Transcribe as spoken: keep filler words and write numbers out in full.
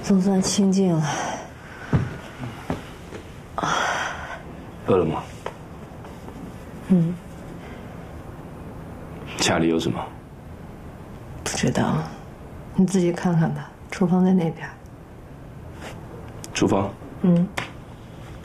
总算清静了。 饿了吗？ 嗯。 家里有什么？ 不知道，你自己看看吧。厨房在那边。 厨房。 嗯。